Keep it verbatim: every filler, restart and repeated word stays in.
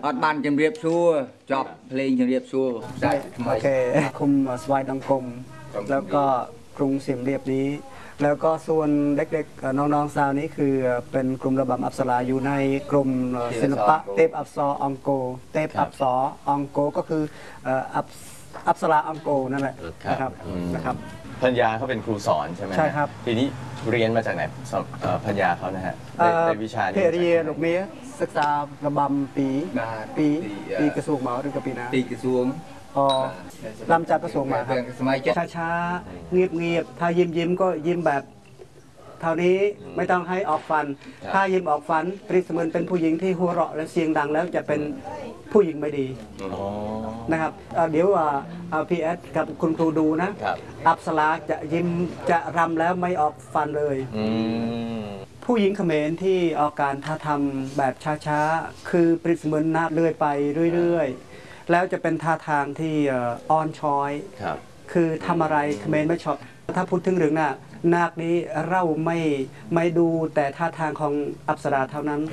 อดบันจำเรียบชัวจอบเพลงจำเรียบชัวโอเคคุมสวายดังกลมแล้วก็กรุงเสียมเรียบนี้ แล้วก็ส่วนเด็กๆน้องๆสาวนี้คือเป็นกลุ่มระบำอัปสราอยู่ในกลุ่มศิลปะเทพอัปสรองโกเทพอัปสรองโกก็คืออัปอัปสราองโกนั่นแหละนะครับนะครับพัญญาเขาเป็นครูสอนใช่ไหมใช่ครับทีนี้เรียนมาจากไหนพัญญาเขานะฮะในวิชานี้เพเรียลูกเมียศึกษาระบำปีปีปีกระทรวงหมอหรือกปีนาปีกระทรวงอ๋อลำจากกระทรวงมาครับช้าช้าเงียบเงียบถ้ายิ้มยิ้มก็ยิ้มแบบเท่านี้ไม่ต้องให้ออกฟัน ถ้ายิ้มออกฟันเปรียบเสมือนเป็นผู้หญิงที่หัวเราะและเสียงดังแล้วจะเป็นผู้หญิงไม่ดีนะครับเดี๋ยวพีเอสกับคุณครูดูนะอัปสราจะยิ้มจะรำแล้วไม่ออกฟันเลยผู้หญิงเขมรที่ออกการท่าทำแบบช้าๆคือเปรียบเสมือนนาคเลื่อยไปเรื่อยๆแล้วจะเป็นท่าทางที่อ่อนช้อยคือทำอะไรเขมรไม่ชอบถ้าพูดถึงเรื่องนาคนาคนี้เราไม่ไม่ดูแต่ท่าทางของอัปสราเท่านั้น